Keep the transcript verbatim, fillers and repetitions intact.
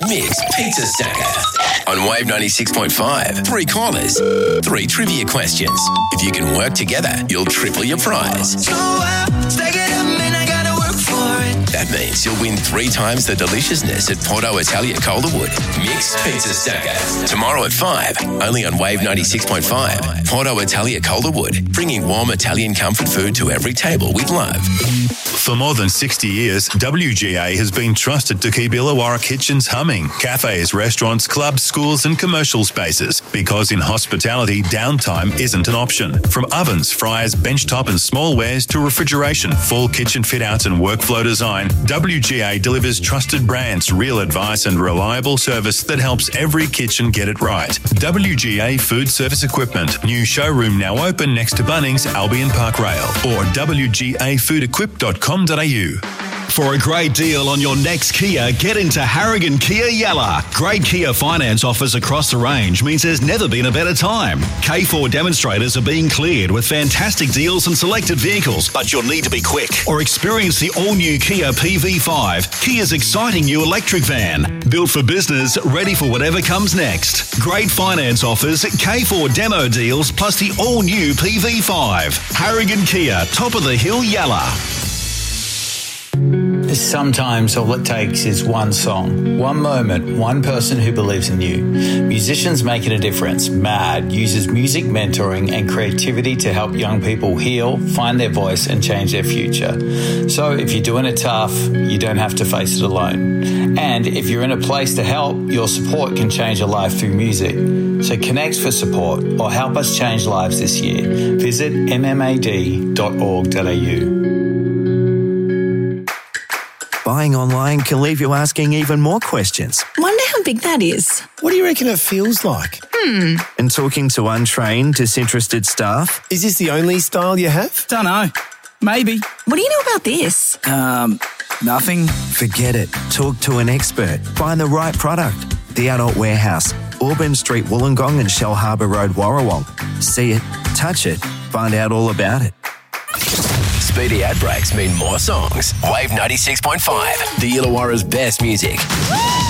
Mix Pizza Stacker. On Wave ninety-six point five, three callers, three trivia questions. If you can work together, you'll triple your prize. So well, stack it up and I gotta work for it. That means you'll win three times the deliciousness at Porto Italia Calderwood. Mix Pizza Stacker. Tomorrow at five, only on Wave ninety-six point five. Porto Italia Calderwood, bringing warm Italian comfort food to every table with love. For more than sixty years, W G A has been trusted to keep Illawarra kitchens humming. Cafes, restaurants, clubs, schools and commercial spaces. Because in hospitality, downtime isn't an option. From ovens, fryers, benchtop and small wares to refrigeration, full kitchen fit-outs and workflow design, W G A delivers trusted brands, real advice and reliable service that helps every kitchen get it right. W G A Food Service Equipment. New showroom now open next to Bunnings, Albion Park Rail. Or w g a food equip dot com dot a u. For a great deal on your next Kia, get into Harrigan Kia Yalla. Great Kia finance offers across the range means there's never been a better time. K four demonstrators are being cleared with fantastic deals on selected vehicles, but you'll need to be quick. Or experience the all-new Kia P V five, Kia's exciting new electric van. Built for business, ready for whatever comes next. Great finance offers, K four demo deals, plus the all-new P V five. Harrigan Kia, top of the hill Yalla. Sometimes all it takes is one song, one moment, one person who believes in you. Musicians Making a Difference, MAD, uses music mentoring and creativity to help young people heal, find their voice and change their future. So if you're doing it tough, you don't have to face it alone. And if you're in a place to help, your support can change a life through music. So connect for support or help us change lives this year. Visit m m a d dot org dot a u. Buying online can leave you asking even more questions. Wonder how big that is. What do you reckon it feels like? Hmm. And talking to untrained, disinterested staff. Is this the only style you have? Dunno. Maybe. What do you know about this? Um, nothing. Forget it. Talk to an expert. Find the right product. The Adult Warehouse, Auburn Street, Wollongong and Shell Harbour Road, Warrawong. See it, touch it, find out all about it. Speedy ad breaks mean more songs. Wave ninety-six point five, the Illawarra's best music.